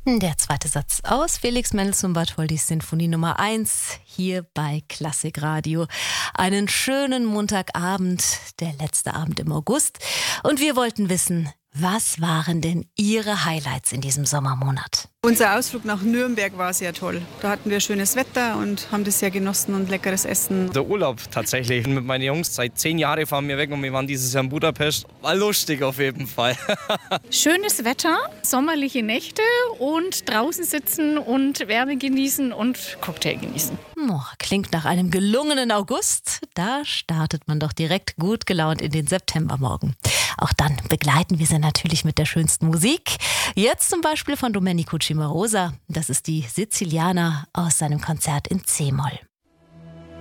Der zweite Satz aus Felix Mendelssohn Bartholdys Sinfonie Nummer 1 hier bei Klassikradio. Einen schönen Montagabend, der letzte Abend im August. Und wir wollten wissen, was waren denn Ihre Highlights in diesem Sommermonat? Unser Ausflug nach Nürnberg war sehr toll. Da hatten wir schönes Wetter und haben das sehr genossen und leckeres Essen. Der Urlaub tatsächlich mit meinen Jungs. Seit 10 Jahren fahren wir weg und wir waren dieses Jahr in Budapest. War lustig auf jeden Fall. Schönes Wetter, sommerliche Nächte und draußen sitzen und Wärme genießen und Cocktail genießen. Klingt nach einem gelungenen August. Da startet man doch direkt gut gelaunt in den Septembermorgen. Auch dann begleiten wir sie natürlich mit der schönsten Musik. Jetzt zum Beispiel von Domenico Cimarosa. Das ist die Siziliana aus seinem Konzert in C-Moll.